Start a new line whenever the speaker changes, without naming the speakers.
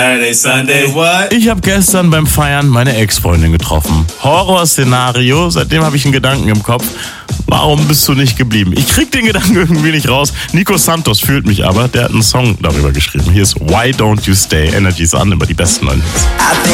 Saturday, Sunday, what?
Ich habe gestern beim Feiern meine Ex-Freundin getroffen. Horrorszenario, seitdem habe ich einen Gedanken im Kopf. Warum bist du nicht geblieben? Ich krieg den Gedanken irgendwie nicht raus. Nico Santos fühlt mich aber, der hat einen Song darüber geschrieben. Hier ist Why Don't You Stay? Energies an, immer die besten neuen Hits.